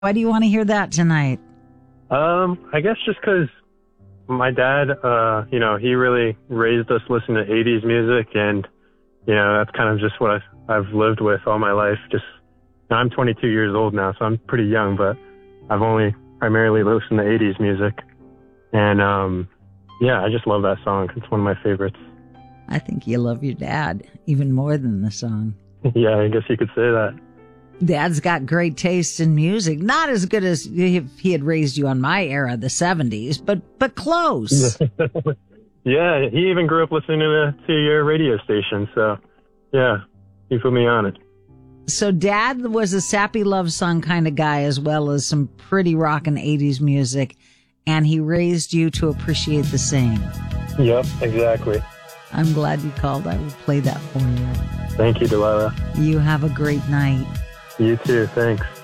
Why do you want to hear that tonight? I guess just because my dad, he really raised us listening to 80s music, and, that's kind of just what I've lived with all my life. I'm 22 years old now, so I'm pretty young, but I've only primarily listened to 80s music. And, I just love that song. It's one of my favorites. I think you love your dad even more than the song. Yeah, I guess you could say that. Dad's got great taste in music. Not as good as if he had raised you on my era, the 70s, but close. Yeah, he even grew up listening to your radio station. So, yeah, he put me on it. So Dad was a sappy love song kind of guy, as well as some pretty rockin' 80s music, and he raised you to appreciate the same. Yep, exactly. I'm glad you called. I will play that for you. Thank you, Delilah. You have a great night. You too. Thanks.